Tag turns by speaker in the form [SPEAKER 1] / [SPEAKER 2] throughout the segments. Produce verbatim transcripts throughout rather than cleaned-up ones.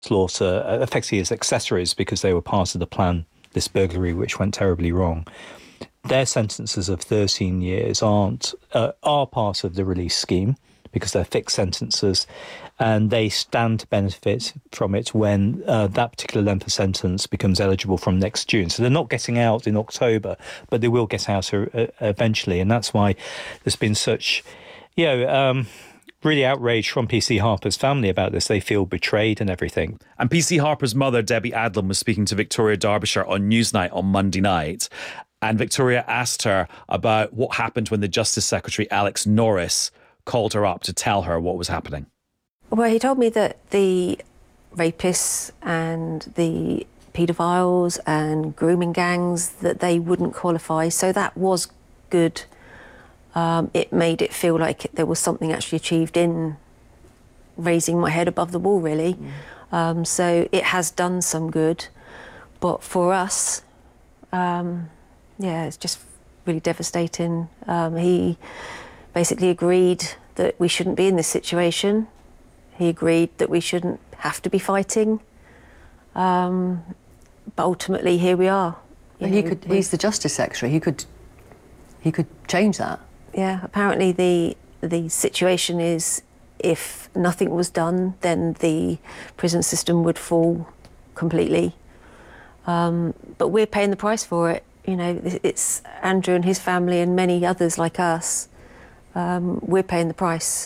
[SPEAKER 1] manslaughter, uh, effectively as accessories because they were part of the plan, this burglary which went terribly wrong. Their sentences of thirteen years aren't uh, are part of the release scheme because they're fixed sentences, and they stand to benefit from it when uh, that particular length of sentence becomes eligible from next June. So they're not getting out in October, but they will get out uh, eventually, and that's why there's been such, you know, um, really outraged from P C Harper's family about this. They feel betrayed and everything.
[SPEAKER 2] And P C Harper's mother, Debbie Adlam, was speaking to Victoria Derbyshire on Newsnight on Monday night. And Victoria asked her about what happened when the Justice Secretary, Alex Norris, called her up to tell her what was happening.
[SPEAKER 3] Well, he told me that the rapists and the paedophiles and grooming gangs, that they wouldn't qualify. So that was good. Um, it made it feel like there was something actually achieved in raising my head above the wall, really. Mm. Um, so it has done some good. But for us, um, yeah, it's just really devastating. Um, he basically agreed that we shouldn't be in this situation. He agreed that we shouldn't have to be fighting. Um, but ultimately, here we are.
[SPEAKER 4] You he know, could. He's the Justice Secretary. He could. He could change that.
[SPEAKER 3] Yeah. Apparently, the the situation is, if nothing was done, then the prison system would fall completely. Um, but we're paying the price for it. You know, it's Andrew and his family and many others like us. Um, we're paying the price.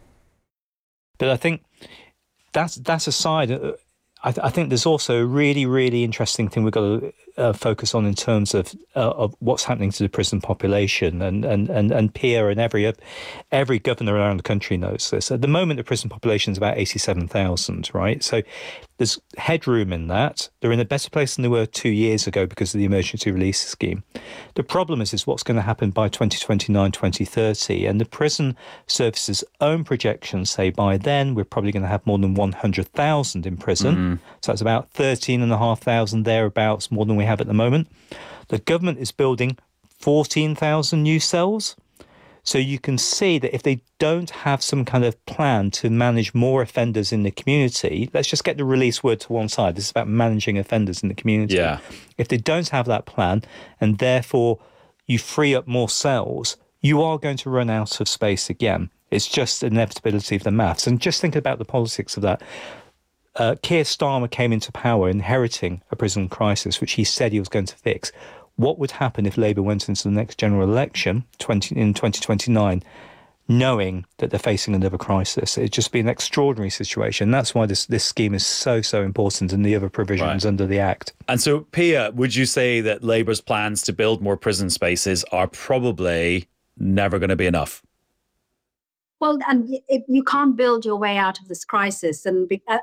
[SPEAKER 1] But I think that's that's aside. I, th- I think there's also a really, really interesting thing we've got to uh, focus on in terms of uh, of what's happening to the prison population, and and and and Pia and every every governor around the country knows this. At the moment, the prison population is about eighty-seven thousand, right? So there's headroom in that. They're in a better place than they were two years ago because of the emergency release scheme. The problem is, is what's going to happen by twenty twenty-nine, twenty thirty, and the prison service's own projections say by then we're probably going to have more than one hundred thousand in prison. Mm-hmm. So that's about thirteen and a half thousand thereabouts more than we have at the moment. The government is building fourteen thousand new cells. So you can see that if they don't have some kind of plan to manage more offenders in the community, let's just get the release word to one side. This is about managing offenders in the community.
[SPEAKER 2] Yeah.
[SPEAKER 1] If they don't have that plan, and therefore you free up more cells, you are going to run out of space again. It's just an inevitability of the maths. And just think about the politics of that. Uh, Keir Starmer came into power inheriting a prison crisis, which he said he was going to fix. What would happen if Labour went into the next general election twenty in twenty twenty-nine, knowing that they're facing another crisis? It'd just be an extraordinary situation. That's why this, this scheme is so, so important, and the other provisions right. under the Act.
[SPEAKER 2] And so, Pia, would you say that Labour's plans to build more prison spaces are probably never going to be enough?
[SPEAKER 5] Well, and you can't build your way out of this crisis. And